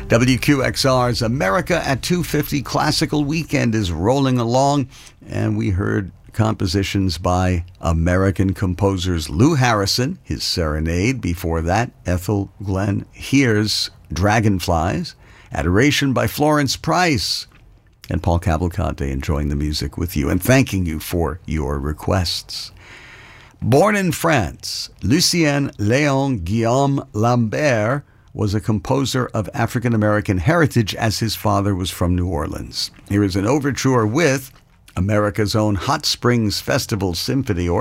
WQXR's America at 250 Classical Weekend is rolling along, and we heard compositions by American composers Lou Harrison, his Serenade. Before that, Ethel Glenn Here's Dragonflies, Adoration by Florence Price, and Paul Cavalcante enjoying the music with you and thanking you for your requests. Born in France, Lucien Léon Guillaume Lambert was a composer of African-American heritage, as his father was from New Orleans. Here is an overture with America's own Hot Springs Festival Symphony Orchestra.